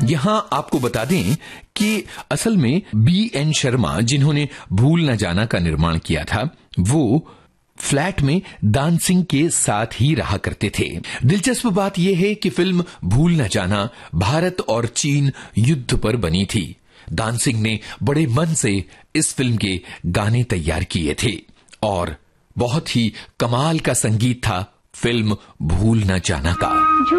यहां आपको बता दें कि असल में B.N. शर्मा, जिन्होंने भूल न जाना का निर्माण किया था, वो फ्लैट में दान सिंह के साथ ही रहा करते थे। दिलचस्प बात यह है कि फिल्म भूल न जाना भारत और चीन युद्ध पर बनी थी। दान सिंह ने बड़े मन से इस फिल्म के गाने तैयार किए थे और बहुत ही कमाल का संगीत था फिल्म भूल न जाना का।